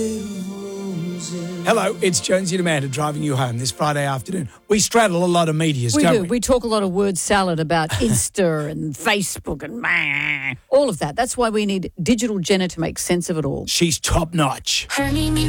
Hello, it's Jonesy and Amanda driving you home this Friday afternoon. We straddle a lot of medias, don't we? We talk a lot of word salad about Insta and Facebook and all of that. That's why we need Digital Jenna to make sense of it all. She's top notch. Honey means